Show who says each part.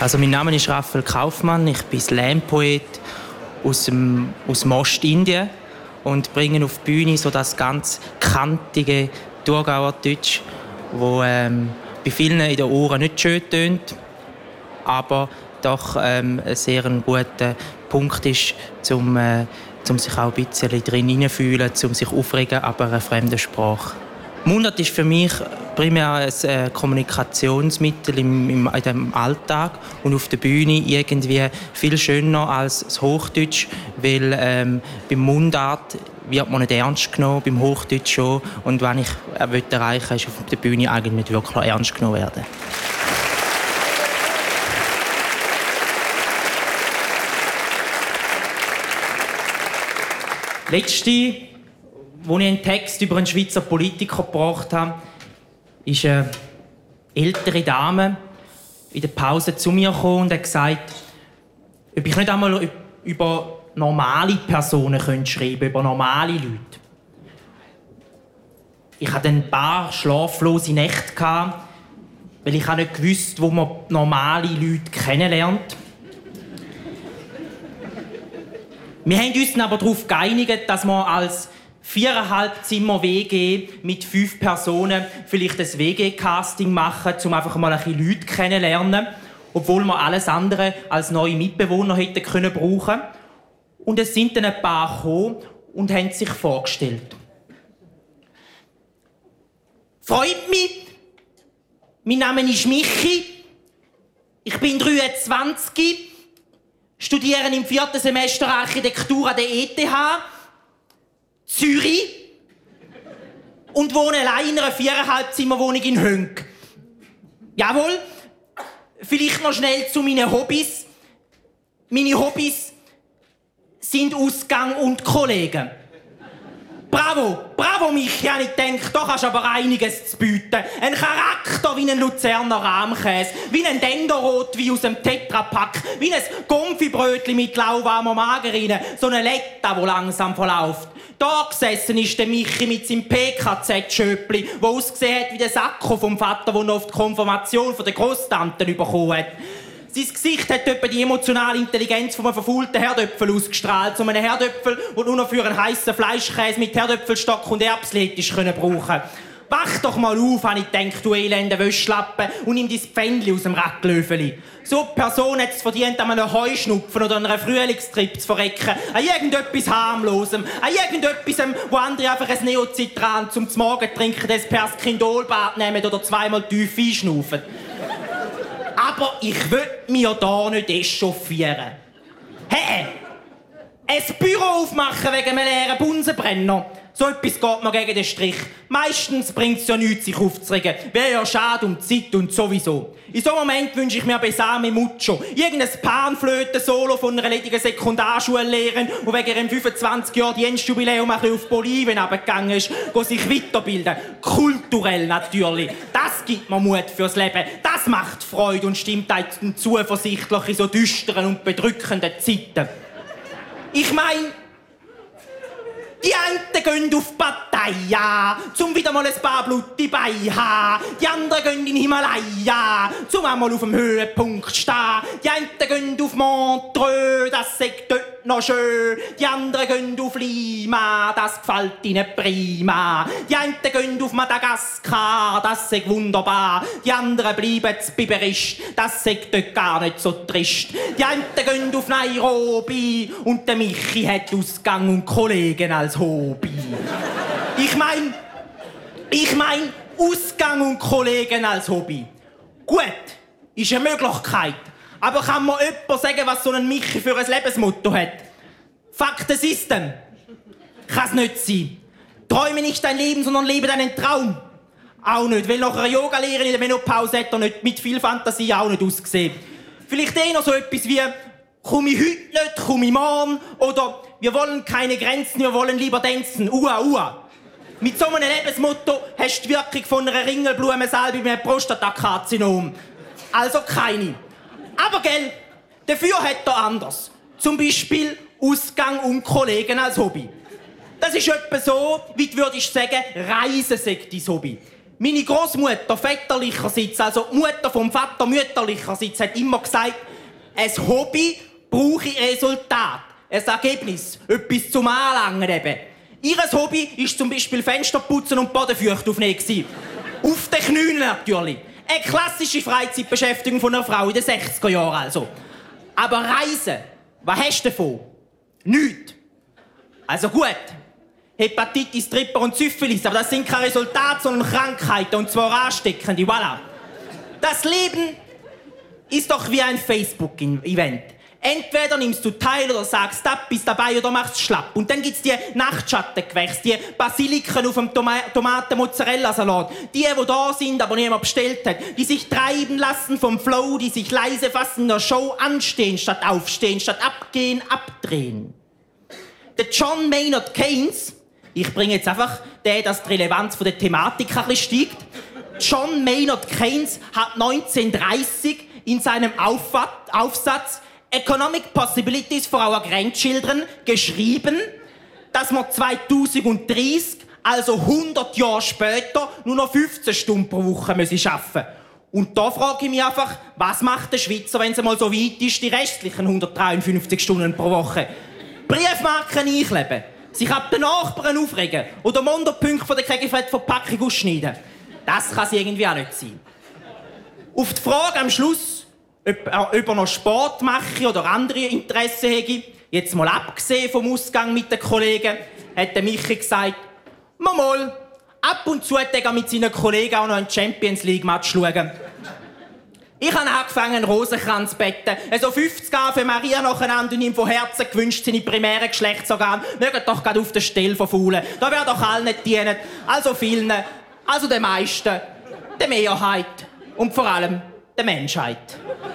Speaker 1: Also mein Name ist Raphael Kaufmann, ich bin Slam-Poet aus Ostindien und bringe auf die Bühne so das ganz kantige Thurgauer Deutsch, wo bei vielen in den Ohren nicht schön tönt, aber doch ein sehr guter Punkt ist, um sich auch ein bisschen drin hineinzufühlen, um sich aufregen, aber eine fremde Sprache. Mundart ist für mich primär ein Kommunikationsmittel im Alltag und auf der Bühne irgendwie viel schöner als das Hochdeutsch, weil beim Mundart wird man nicht ernst genommen, beim Hochdeutsch schon. Und was ich erreichen will, ist auf der Bühne eigentlich nicht wirklich ernst genommen werden. Letzte, als ich einen Text über einen Schweizer Politiker gebracht habe, ist eine ältere Dame in der Pause zu mir gekommen und hat gesagt, ob ich nicht einmal über normale Personen schreiben könnte, über normale Leute. Ich hatte ein paar schlaflose Nächte, weil ich nicht wusste, wo man normale Leute kennenlernt. Wir haben uns aber darauf geeinigt, dass wir als 4,5 Zimmer WG mit 5 Personen vielleicht ein WG-Casting machen, um einfach mal ein bisschen Leute kennenzulernen, obwohl wir alles andere als neue Mitbewohner hätten können brauchen. Und es sind dann ein paar gekommen und haben sich vorgestellt. Freut mich. Mein Name ist Michi. Ich bin 23. Studiere im 4. Semester Architektur an der ETH Zürich und wohne allein in einer 4,5 Zimmerwohnung in Hönk. Jawohl. Vielleicht noch schnell zu meinen Hobbys. Meine Hobbys sind Ausgang und Kollegen. Bravo, bravo Michi, habe ich gedacht, da kannst du aber einiges zu bieten. Ein Charakter wie ein Luzerner Rahmkäse, wie ein Dendorot wie aus dem Tetrapack, wie ein Konfibrötli mit lauwarmer Margarine, so eine Letta, die langsam verläuft. Da gesessen ist der Michi mit seinem PKZ-Schöppli, der ausgesehen hat wie der Sakko vom Vater, der noch auf die Konfirmation der Grosstante bekommen hat. Sein Gesicht hat etwa die emotionale Intelligenz von einem verfaulten Herdöpfel ausgestrahlt. So einen Herdöpfel, den du nur für einen heissen Fleischkäse mit Herdöpfelstock und Erbsen hättest brauchen können. Wach doch mal auf, habe ich gedacht, du elende Wäschlappe, und nimm dein Pfändchen aus dem Racklöfeli. So eine Person hat es verdient, an einem Heuschnupfen oder an einer Frühlingstrippe zu verrecken. An irgendetwas Harmlosem. An irgendetwas, wo andere einfach ein Neocitran zum Morgen trinken, das Perskindolbad nehmen oder zweimal tief einschnaufen. Aber ich will mich ja da nicht echauffieren. Hey! Ein Büro aufmachen wegen einem leeren Bunsenbrenner. So etwas geht mir gegen den Strich. Meistens bringt es ja nichts, sich aufzuregen. Wäre ja schade um die Zeit und sowieso. In so einem Moment wünsche ich mir Besame Mucho. Irgendein Panflöten-Solo von einer ledigen Sekundarschullehrerin, die wegen ihrem 25 Jahre Dienstjubiläum ein bisschen auf Bolivien runtergegangen ist, sich weiterbilden. Kulturell natürlich. Das gibt mir Mut fürs Leben. Das macht Freude und stimmt einem zuversichtlich in so düsteren und bedrückenden Zeiten. Ich meine, die einen gehen auf die Partei, ja, zum wieder mal ein paar blutige Beine haben. Die anderen gehen in den Himalaya, zum einmal auf dem Höhepunkt stehen. Die einen gehen auf Montreux, das sagt dort noch schön. Die anderen gehen auf Lima, das gefällt ihnen prima. Die einen gehen auf Madagaskar, das sagt wunderbar. Die anderen bleiben zu Biberist, das sagt dort gar nicht so trist. Die einen gehen auf Nairobi und der Michi hat Ausgang und Kollegen als Hobby. Ich mein Ausgang und Kollegen als Hobby. Gut, ist eine Möglichkeit. Aber kann mir jemand sagen, was so ein Michi für ein Lebensmotto hat? Fuck the system. Kann es nicht sein. Träume nicht dein Leben, sondern lebe deinen Traum. Auch nicht, weil nach einer Yoga-Lehrerin in der Menopause hat er nicht mit viel Fantasie auch nicht ausgesehen. Vielleicht eher noch so etwas wie «Komm ich heute nicht, komm ich morgen» oder «Wir wollen keine Grenzen, wir wollen lieber tanzen, ua, ua». Mit so einem Lebensmotto hast du die Wirkung von einer Ringelblumensalbe mit einem Prostatakarzinom. Also keine. Aber gell, dafür hat er anders. Zum Beispiel Ausgang und Kollegen als Hobby. Das ist etwa so, wie du würdest sagen, Reisen sei dein Hobby. Meine Großmutter väterlicherseits, also die Mutter vom Vater mütterlicherseits, hat immer gesagt, ein Hobby brauche Resultat, ein Ergebnis, etwas zum Anlangen eben. Ihres Hobby war zum Beispiel Fensterputzen und Bodenfeucht aufnehmen. Auf den Knien natürlich. Eine klassische Freizeitbeschäftigung von einer Frau in den 60er Jahren also. Aber Reisen, was hast du davon? Nichts. Also gut. Hepatitis, Tripper und Syphilis, aber das sind keine Resultate, sondern Krankheiten, und zwar ansteckende, voilà. Das Leben ist doch wie ein Facebook-Event. Entweder nimmst du teil oder sagst ab, bist dabei oder machst schlapp. Und dann gibt's die Nachtschattengewächse, die Basiliken auf dem Tomaten-Mozzarella-Salat. Die da sind, aber niemand bestellt hat. Die sich treiben lassen vom Flow, die sich leise fassen in der Show, anstehen statt aufstehen, statt abgehen, abdrehen. Der John Maynard Keynes, ich bringe jetzt einfach dass die Relevanz der Thematik ein bisschen steigt. John Maynard Keynes hat 1930 in seinem Aufsatz Economic Possibilities for Our Grandchildren geschrieben, dass wir 2030, also 100 Jahre später, nur noch 15 Stunden pro Woche arbeiten müssen. Und da frage ich mich einfach, was macht der Schweizer, wenn es mal so weit ist, die restlichen 153 Stunden pro Woche? Briefmarken einkleben, sich ab den Nachbarn aufregen oder Mondopunkte von der Kegelfett-Verpackung ausschneiden. Das kann es irgendwie auch nicht sein. Auf die Frage am Schluss, ob er noch Sport mache oder andere Interessen hätte, jetzt mal abgesehen vom Ausgang mit den Kollegen, hat der Michi gesagt, mal, ab und zu hat er mit seinen Kollegen auch noch einen Champions-League-Match schauen. Ich habe angefangen, einen Rosenkranz zu betten. Also 50 Ave Maria nacheinander und ihm von Herzen gewünscht, seine primären Geschlechtsorgane mögen doch gerade auf der Stelle verfaulen. Da wäre doch allen nicht dienen. Also vielen, also den meisten, der Mehrheit und vor allem der Menschheit.